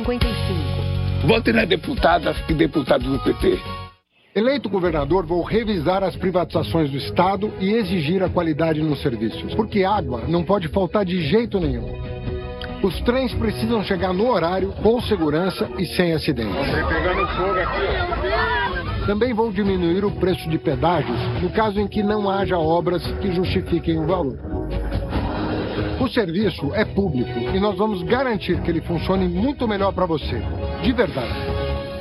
55. Vote nas deputadas e deputados do PT. Eleito governador, vou revisar as privatizações do Estado e exigir a qualidade nos serviços. Porque água não pode faltar de jeito nenhum. Os trens precisam chegar no horário, com segurança e sem acidentes. Pegando fogo aqui. Também vou diminuir o preço de pedágios no caso em que não haja obras que justifiquem o valor. O serviço é público e nós vamos garantir que ele funcione muito melhor para você. De verdade.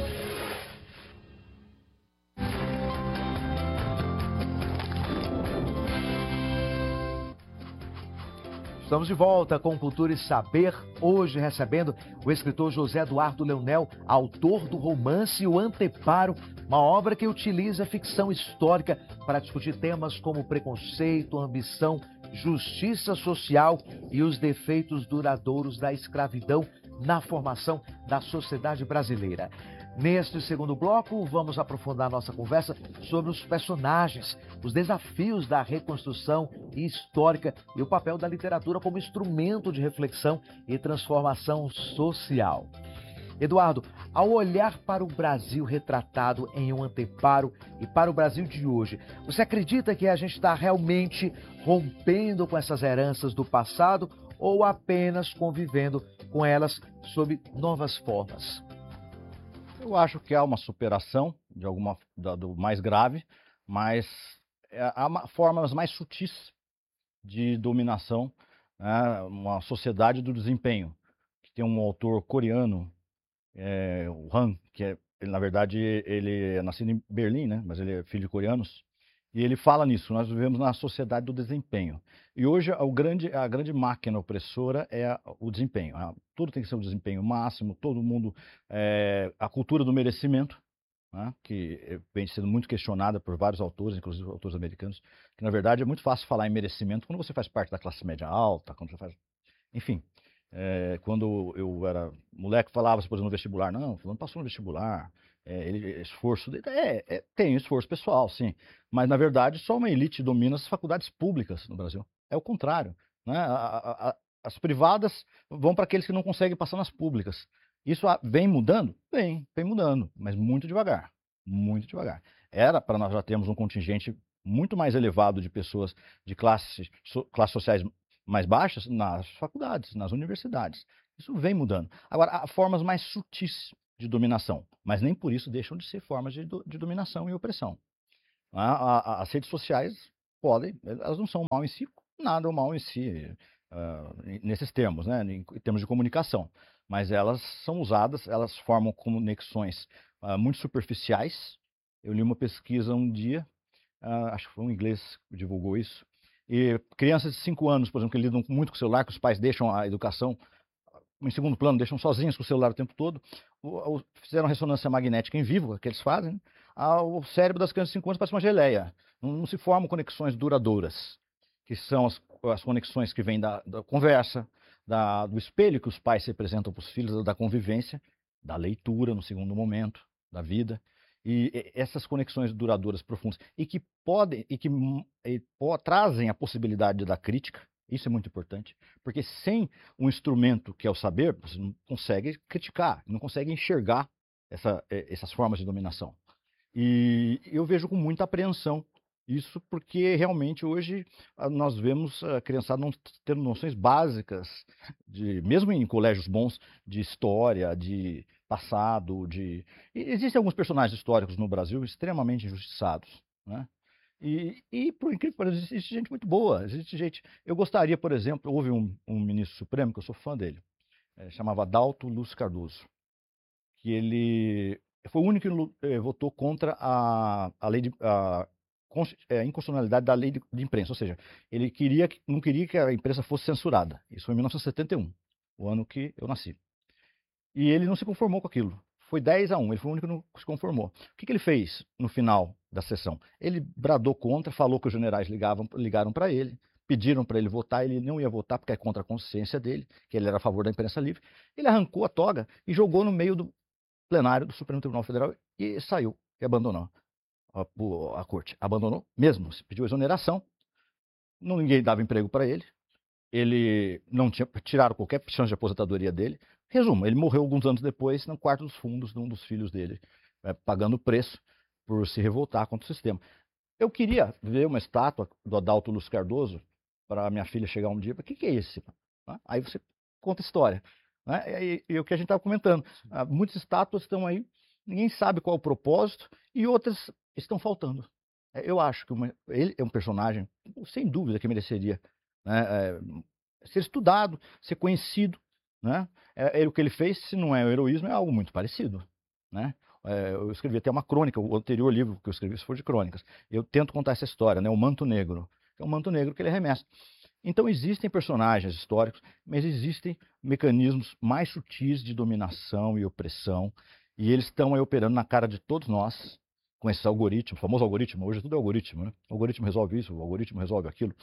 Estamos de volta com Cultura e Saber, hoje recebendo o escritor José Eduardo Leonel, autor do romance O Anteparo, uma obra que utiliza ficção histórica para discutir temas como preconceito, ambição, justiça social e os defeitos duradouros da escravidão na formação da sociedade brasileira. Neste segundo bloco, vamos aprofundar nossa conversa sobre os personagens, os desafios da reconstrução histórica e o papel da literatura como instrumento de reflexão e transformação social. Eduardo, ao olhar para o Brasil retratado em Um Anteparo e para o Brasil de hoje, você acredita que a gente está realmente rompendo com essas heranças do passado ou apenas convivendo com elas sob novas formas? Eu acho que há uma superação do mais grave, mas há formas mais sutis de dominação, né? Uma sociedade do desempenho, que tem um autor coreano, o Han, na verdade ele é nascido em Berlim, né? Mas ele é filho de coreanos, e ele fala nisso, nós vivemos na sociedade do desempenho. E hoje a grande máquina opressora é o desempenho. Tudo tem que ser um desempenho máximo, todo mundo... a cultura do merecimento, né, que vem sendo muito questionada por vários autores, inclusive autores americanos, que na verdade é muito fácil falar em merecimento quando você faz parte da classe média alta, quando você faz... Enfim, quando eu era moleque, falava-se, por exemplo, no vestibular, não, fulano passou no vestibular, esforço dele, tem esforço pessoal, sim, mas na verdade só uma elite domina as faculdades públicas no Brasil. É o contrário, né? As privadas vão para aqueles que não conseguem passar nas públicas. Isso vem mudando? Vem mudando, mas muito devagar, muito devagar. Era para nós já termos um contingente muito mais elevado de pessoas de classes sociais mais baixas nas faculdades, nas universidades. Isso vem mudando. Agora, há formas mais sutis de dominação, mas nem por isso deixam de ser formas de dominação e opressão. As redes sociais elas não são mal em si, nada é mal em si, nesses termos, né, em termos de comunicação, mas elas são usadas, elas formam conexões muito superficiais. Eu li uma pesquisa um dia, acho que foi um inglês que divulgou isso, e crianças de 5 anos, por exemplo, que lidam muito com o celular, que os pais deixam a educação em segundo plano, deixam sozinhos com o celular o tempo todo, fizeram ressonância magnética em vivo, que eles fazem, o cérebro das crianças de 5 anos parece uma geleia, não se formam conexões duradouras, que são as conexões que vêm da conversa, do espelho que os pais representam para os filhos, da convivência, da leitura no segundo momento da vida, e essas conexões duradouras profundas, e que trazem a possibilidade da crítica. Isso é muito importante, porque sem um instrumento que é o saber, você não consegue criticar, não consegue enxergar essas formas de dominação. E eu vejo com muita apreensão isso, porque realmente hoje nós vemos a criançada não tendo noções básicas, mesmo em colégios bons, de história, de passado. Existem alguns personagens históricos no Brasil extremamente injustiçados, né? E por incrível que pareça, existe gente muito boa, existe gente... Eu gostaria, por exemplo, houve um ministro supremo, que eu sou fã dele, chamava Adalto Luz Cardoso, que ele foi o único que votou contra a lei a inconstitucionalidade da lei de imprensa, ou seja, ele não queria que a imprensa fosse censurada. Isso foi em 1971, o ano que eu nasci. E ele não se conformou com aquilo. Foi 10-1, ele foi o único que não se conformou. O que ele fez no final da sessão? Ele bradou contra, falou que os generais ligaram para ele, pediram para ele votar, ele não ia votar porque é contra a consciência dele, que ele era a favor da imprensa livre. Ele arrancou a toga e jogou no meio do plenário do Supremo Tribunal Federal e saiu, e abandonou a corte. Abandonou mesmo, pediu exoneração, ninguém dava emprego para ele não tinha, tiraram qualquer chance de aposentadoria dele, Resumo, ele morreu alguns anos depois no quarto dos fundos de um dos filhos dele, pagando o preço por se revoltar contra o sistema. Eu queria ver uma estátua do Adalto Luz Cardoso para minha filha chegar um dia e falar, o que é esse? Aí você conta a história. Né? E o que a gente estava comentando, muitas estátuas estão aí, ninguém sabe qual é o propósito e outras estão faltando. Eu acho que ele é um personagem, sem dúvida, que mereceria, né, ser estudado, ser conhecido. Né? O que ele fez, se não é o heroísmo, é algo muito parecido. Né? Eu escrevi até uma crônica, o anterior livro que eu escrevi foi de crônicas. Eu tento contar essa história, né? O Manto Negro. É um manto negro que ele arremessa. Então existem personagens históricos, mas existem mecanismos mais sutis de dominação e opressão, e eles estão aí operando na cara de todos nós, com esse algoritmo, o famoso algoritmo, hoje tudo é algoritmo, né? O algoritmo resolve isso, o algoritmo resolve aquilo,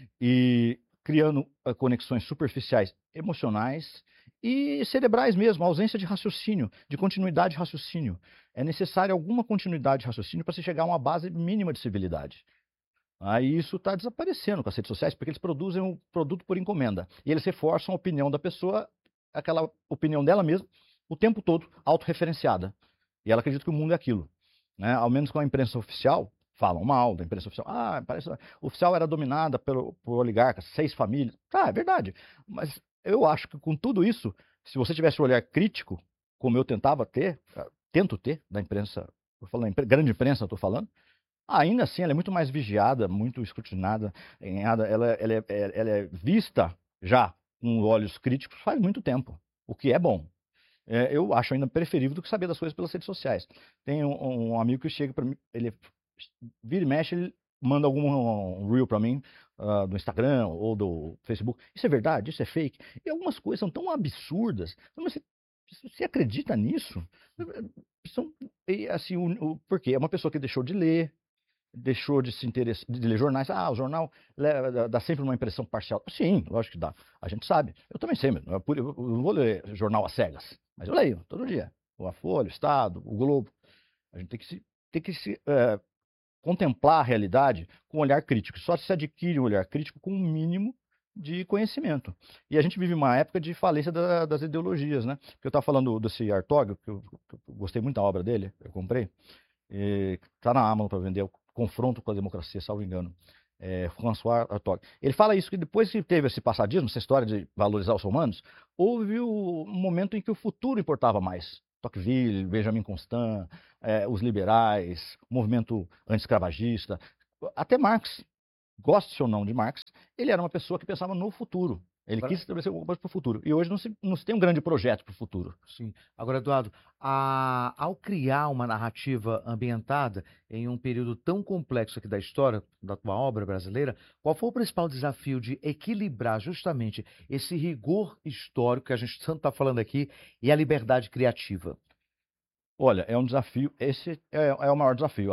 e criando conexões superficiais emocionais e cerebrais mesmo, ausência de raciocínio, de continuidade de raciocínio. É necessária alguma continuidade de raciocínio para se chegar a uma base mínima de civilidade. Aí isso está desaparecendo com as redes sociais, porque eles produzem um produto por encomenda. E eles reforçam a opinião da pessoa, aquela opinião dela mesma, o tempo todo, autorreferenciada. E ela acredita que o mundo é aquilo. Né? Ao menos com a imprensa oficial, falam mal da imprensa oficial. Parece o oficial era dominada por oligarcas, 6 famílias. Tá, é verdade. Mas eu acho que com tudo isso, se você tivesse um olhar crítico, como eu tento ter, da imprensa, grande imprensa, eu estou falando, ainda assim, ela é muito mais vigiada, muito escrutinada, ela é vista já com olhos críticos faz muito tempo, o que é bom. Eu acho ainda preferível do que saber das coisas pelas redes sociais. Tem um amigo que chega para mim, ele vira e mexe, ele manda algum reel para mim, do Instagram ou do Facebook. Isso é verdade? Isso é fake? E algumas coisas são tão absurdas. Mas você acredita nisso? Assim, por quê? É uma pessoa que deixou de ler, deixou de se interessar, de ler jornais. O jornal dá sempre uma impressão parcial. Sim, lógico que dá. A gente sabe. Eu também sei, eu não vou ler jornal às cegas, mas eu leio todo dia. A Folha, o Estado, o Globo. A gente tem que contemplar a realidade com um olhar crítico. Só se adquire um olhar crítico com um mínimo de conhecimento. E a gente vive uma época de falência das ideologias, né? Que eu estava falando desse Hartog, que eu gostei muito da obra dele, eu comprei. Está na Amazon para vender, o Confronto com a Democracia, salvo engano. François Hartog. Ele fala isso, que depois que teve esse passadismo, essa história de valorizar os romanos, houve um momento em que o futuro importava mais. Tocqueville, Benjamin Constant, os liberais, o movimento anti-escravagista, até Marx, goste ou não de Marx, ele era uma pessoa que pensava no futuro. Ele quis estabelecer alguma coisa para o futuro. E hoje não se tem um grande projeto para o futuro. Sim. Agora, Eduardo, ao criar uma narrativa ambientada em um período tão complexo aqui da história, da tua obra brasileira, qual foi o principal desafio de equilibrar justamente esse rigor histórico que a gente tanto está falando aqui e a liberdade criativa? Olha, é um desafio, esse é o maior desafio,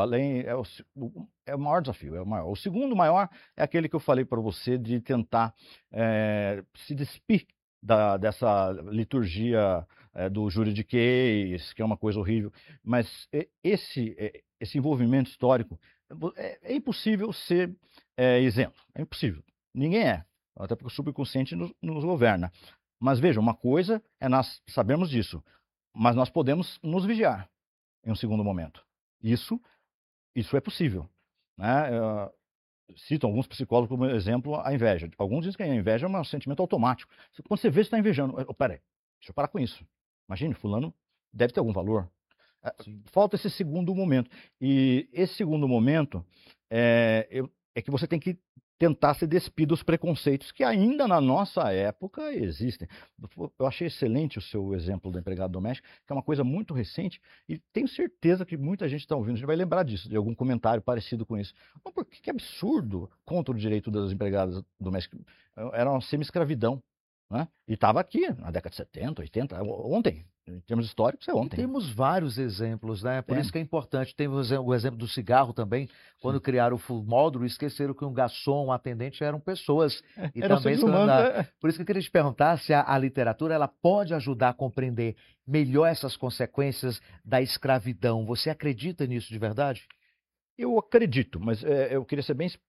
é o maior desafio, é o maior. O segundo maior é aquele que eu falei para você de tentar se despir dessa liturgia do juridiquês, que é uma coisa horrível, mas esse envolvimento histórico é impossível ser isento, é impossível, ninguém é, até porque o subconsciente nos governa. Mas veja, uma coisa é nós sabermos disso, mas nós podemos nos vigiar em um segundo momento. Isso é possível. Né? Cito alguns psicólogos como exemplo a inveja. Alguns dizem que a inveja é um sentimento automático. Quando você vê, você está invejando. Peraí, deixa eu parar com isso. Imagine, fulano deve ter algum valor. Falta esse segundo momento. E esse segundo momento é que você tem que tentar se despir dos preconceitos que ainda na nossa época existem. Eu achei excelente o seu exemplo do empregado doméstico, que é uma coisa muito recente, e tenho certeza que muita gente está ouvindo, a gente vai lembrar disso, de algum comentário parecido com isso. Mas por que absurdo contra o direito das empregadas domésticas? Era uma semi-escravidão. Né? E estava aqui na década de 70, 80, ontem, em termos históricos, é ontem. E temos vários exemplos, né? Por isso que é importante. Tem o exemplo do cigarro também, quando criaram o fumódromo, esqueceram que um garçom, um atendente eram pessoas. E também Por isso que eu queria te perguntar se a literatura ela pode ajudar a compreender melhor essas consequências da escravidão. Você acredita nisso de verdade? Eu acredito, mas eu queria ser bem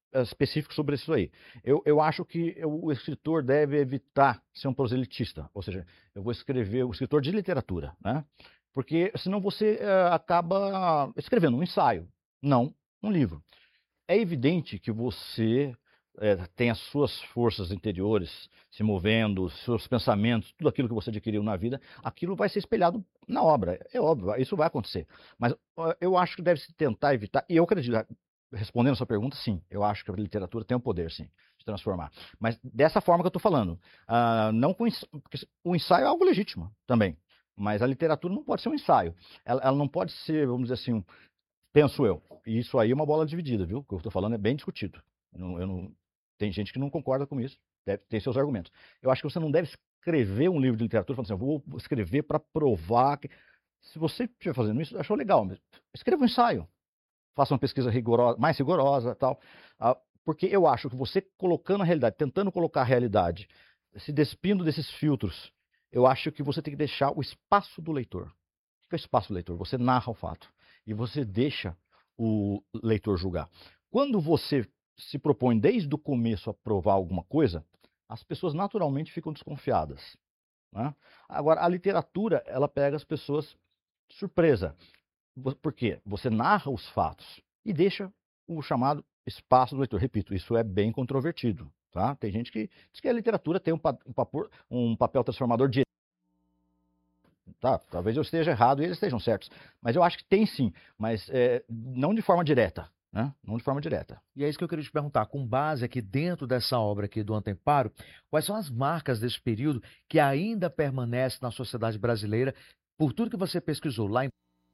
específico sobre isso aí. Eu acho que o escritor deve evitar ser um proselitista, ou seja, eu vou escrever o escritor de literatura, né? Porque senão você acaba escrevendo um ensaio, não um livro. É evidente que você tem as suas forças interiores se movendo, os seus pensamentos, tudo aquilo que você adquiriu na vida, aquilo vai ser espelhado na obra. É óbvio, isso vai acontecer. Mas eu acho que deve se tentar evitar, e eu acredito, respondendo a sua pergunta, sim, eu acho que a literatura tem o poder, sim, de transformar. Mas dessa forma que eu estou falando, não porque o ensaio é algo legítimo também, mas a literatura não pode ser um ensaio. Ela não pode ser, vamos dizer assim, penso eu. E isso aí é uma bola dividida, viu? O que eu estou falando é bem discutido. Tem gente que não concorda com isso, tem seus argumentos. Eu acho que você não deve escrever um livro de literatura falando assim, eu vou escrever para provar que... Se você estiver fazendo isso, achou legal, mas escreva um ensaio. Faça uma pesquisa rigorosa, mais rigorosa, tal. Porque eu acho que você colocando a realidade, tentando colocar a realidade, se despindo desses filtros, eu acho que você tem que deixar o espaço do leitor. O que é o espaço do leitor? Você narra o fato e você deixa o leitor julgar. Quando você se propõe desde o começo a provar alguma coisa, as pessoas naturalmente ficam desconfiadas, né? Agora, a literatura, ela pega as pessoas de surpresa. Por quê? Você narra os fatos e deixa o chamado espaço do leitor. Repito, isso é bem controvertido, tá? Tem gente que diz que a literatura tem um papel transformador direto. Tá, talvez eu esteja errado e eles estejam certos, mas eu acho que tem sim, mas não de forma direta, né? Não de forma direta. E é isso que eu queria te perguntar, com base aqui dentro dessa obra aqui do Anteparo, quais são as marcas desse período que ainda permanecem na sociedade brasileira, por tudo que você pesquisou lá em...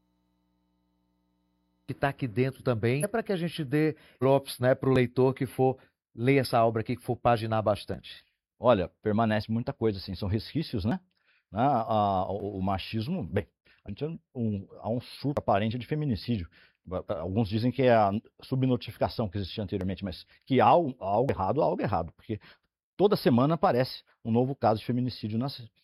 que está aqui dentro também, é para que a gente dê props, né, para o leitor que for ler essa obra aqui, que for paginar bastante. Olha, permanece muita coisa, assim, são resquícios, né? O machismo, bem, há um surto aparente de feminicídio. Alguns dizem que é a subnotificação que existia anteriormente, mas que há algo errado, porque toda semana aparece um novo caso de feminicídio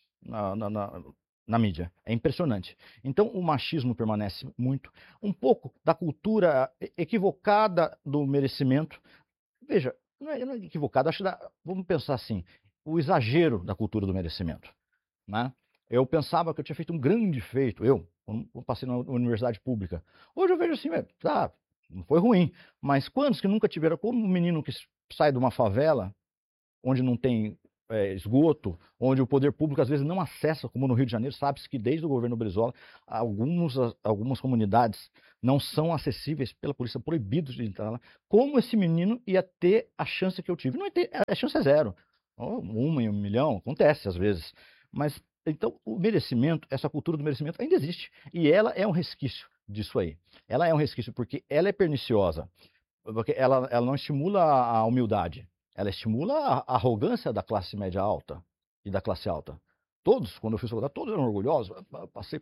na mídia. É impressionante. Então, o machismo permanece muito. Um pouco da cultura equivocada do merecimento. Veja, não é equivocado, vamos pensar assim, o exagero da cultura do merecimento, né? Eu pensava que eu tinha feito um grande feito, eu passei na universidade pública. Hoje eu vejo assim, não foi ruim, mas quantos que nunca tiveram, como um menino que sai de uma favela, onde não tem esgoto, onde o poder público às vezes não acessa, como no Rio de Janeiro, sabe-se que desde o governo Brizola, algumas comunidades não são acessíveis pela polícia, proibidos de entrar lá. Como esse menino ia ter a chance que eu tive? Não ia ter, a chance é zero. Uma em 1 milhão, acontece às vezes. Mas, então, o merecimento, essa cultura do merecimento ainda existe. E ela é um resquício disso aí. Ela é um resquício porque ela é perniciosa. Porque ela não estimula a humildade. Ela estimula a arrogância da classe média alta e da classe alta. Todos, quando eu fiz faculdade, todos eram orgulhosos. Passei,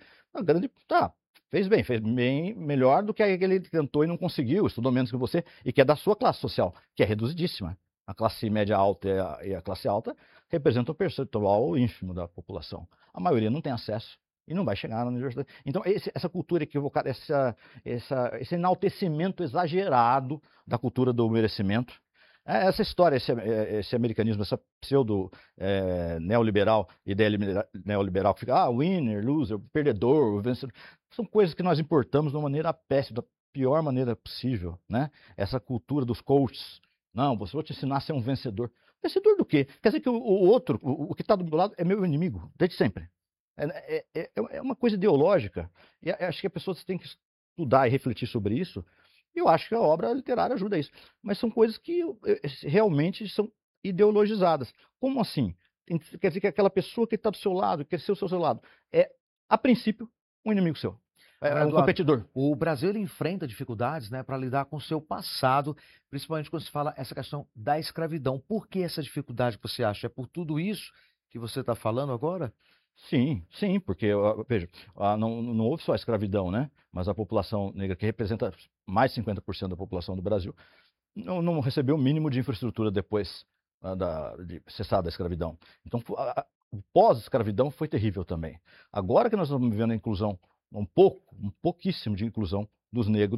fez bem melhor do que aquele que tentou e não conseguiu, estudou menos que você, e que é da sua classe social, que é reduzidíssima. A classe média alta e a classe alta representam um percentual ínfimo da população. A maioria não tem acesso e não vai chegar na universidade. Então, essa cultura equivocada, esse enaltecimento exagerado da cultura do merecimento, essa história, esse americanismo, essa pseudo-neoliberal, ideia neoliberal que fica, winner, loser, perdedor, vencedor, são coisas que nós importamos de uma maneira péssima, da pior maneira possível, né? Essa cultura dos coaches. Não, vou te ensinar a ser um vencedor. Vencedor do quê? Quer dizer que o outro, o que está do meu lado, é meu inimigo, desde sempre. É uma coisa ideológica. E acho que as pessoas têm que estudar e refletir sobre isso. E eu acho que a obra literária ajuda a isso. Mas são coisas que realmente são ideologizadas. Como assim? Quer dizer que aquela pessoa que está do seu lado, que quer ser o seu lado, é, a princípio, um inimigo seu. É um competidor. O Brasil ele enfrenta dificuldades, né, para lidar com o seu passado, principalmente quando se fala essa questão da escravidão. Por que essa dificuldade que você acha? É por tudo isso que você está falando agora? Sim, porque, veja, não houve só a escravidão, né? Mas a população negra, que representa mais de 50% da população do Brasil, não recebeu o mínimo de infraestrutura depois de cessada a escravidão. Então, o pós-escravidão foi terrível também. Agora que nós estamos vivendo a inclusão, pouquíssimo de inclusão dos negros,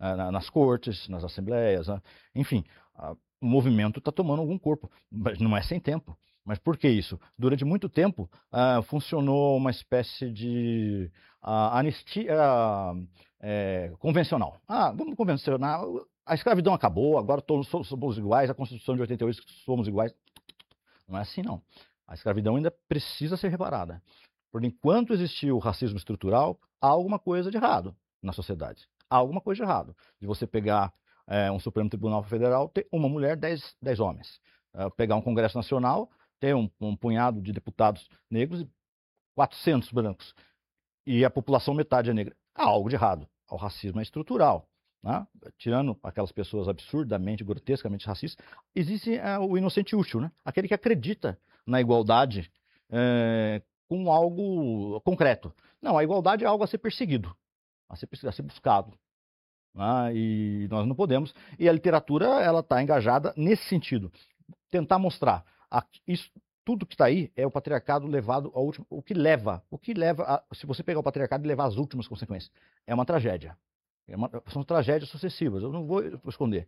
nas cortes, nas assembleias, né? Enfim, o movimento está tomando algum corpo, mas não é sem tempo. Mas por que isso? Durante muito tempo funcionou uma espécie de anistia convencional. Vamos convencionar, a escravidão acabou, agora todos somos iguais, a Constituição de 88 somos iguais. Não é assim, não. A escravidão ainda precisa ser reparada. Por enquanto existir o racismo estrutural, há alguma coisa de errado na sociedade. Há alguma coisa de errado. De você pegar um Supremo Tribunal Federal, ter uma mulher, 10 homens. Pegar um Congresso Nacional, ter um punhado de deputados negros e 400 brancos. E a população metade é negra. Há algo de errado. O racismo é estrutural. Né? Tirando aquelas pessoas absurdamente, grotescamente racistas, existe o inocente útil, né? Aquele que acredita na igualdade com algo concreto. Não, a igualdade é algo a ser perseguido, a ser buscado. Né? E nós não podemos. E a literatura ela está engajada nesse sentido. Tentar mostrar isso, tudo que está aí é o patriarcado levado ao último. O que leva se você pegar o patriarcado e levar às últimas consequências, é uma tragédia. São tragédias sucessivas, eu não vou esconder.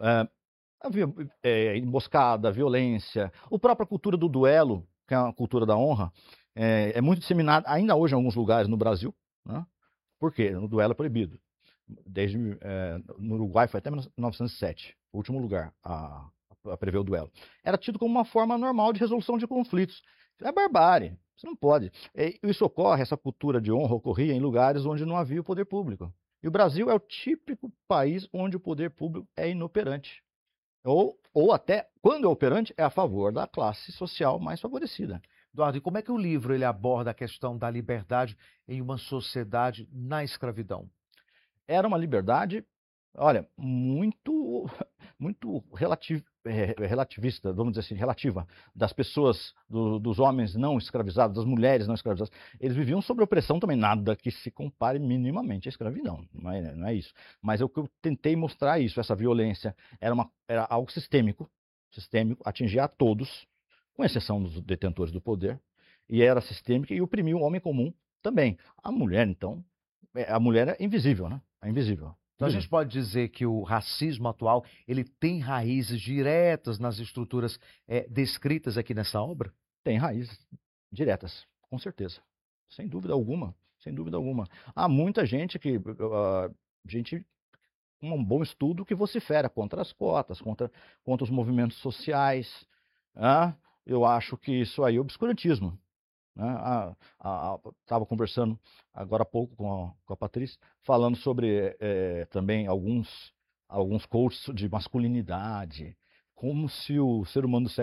Emboscada, violência, a própria cultura do duelo, que é a cultura da honra, é muito disseminada ainda hoje em alguns lugares no Brasil. Né? Por quê? No duelo é proibido. No Uruguai foi até 1907, o último lugar a prever o duelo. Era tido como uma forma normal de resolução de conflitos. É barbárie, você não pode. Isso ocorre, essa cultura de honra ocorria em lugares onde não havia o poder público. E o Brasil é o típico país onde o poder público é inoperante. Ou até, quando é operante, é a favor da classe social mais favorecida. Eduardo, e como é que o livro ele aborda a questão da liberdade em uma sociedade na escravidão? Era uma liberdade, olha, muito relativista, vamos dizer assim, relativa, das pessoas, dos homens não escravizados, das mulheres não escravizadas. Eles viviam sob opressão também, nada que se compare minimamente à escravidão, não é isso. Mas o que eu tentei mostrar isso, essa violência, era algo sistêmico, atingia a todos, com exceção dos detentores do poder, e era sistêmica e oprimia o homem comum também. A mulher, então, a mulher é invisível, né? É invisível. Então a gente pode dizer que o racismo atual ele tem raízes diretas nas estruturas descritas aqui nessa obra? Tem raízes diretas, com certeza. Sem dúvida alguma, sem dúvida alguma. Há muita gente com um bom estudo que vocifera contra as cotas, contra os movimentos sociais. Eu acho que isso aí é obscurantismo. Estava conversando agora há pouco com a Patrícia, falando sobre também alguns coaches de masculinidade, como se o ser humano do século